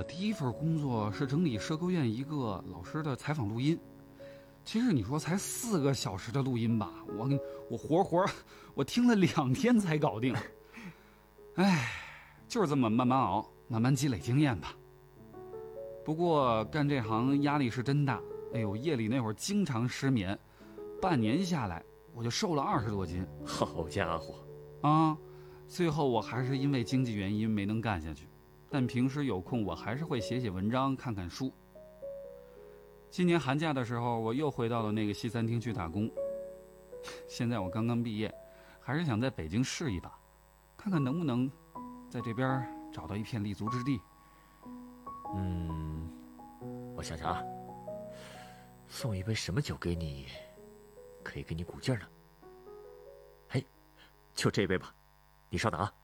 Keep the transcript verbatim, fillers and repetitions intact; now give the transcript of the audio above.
第一份工作是整理社科院一个老师的采访录音。其实你说才四个小时的录音吧，我我活活我听了两天才搞定。哎，就是这么慢慢熬，慢慢积累经验吧。不过干这行压力是真大，哎呦，夜里那会儿经常失眠，半年下来我就瘦了二十多斤。 好家伙啊！最后我还是因为经济原因没能干下去，但平时有空我还是会写写文章，看看书。今年寒假的时候，我又回到了那个西餐厅去打工。现在我刚刚毕业，还是想在北京试一把，看看能不能在这边找到一片立足之地。 嗯，我想想啊，送一杯什么酒给你，可以给你鼓劲儿呢？哎，就这杯吧，你稍等啊。